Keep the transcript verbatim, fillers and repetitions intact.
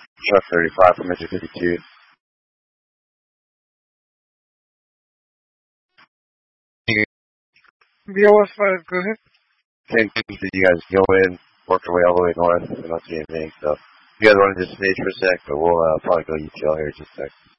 Truck thirty-five from engine fifty-two. B O S five, go ahead. Same thing that you guys go in, work your way all the way north, and not see anything. So you guys want to just stage for a sec, but we'll uh, probably go U T L here in just a sec.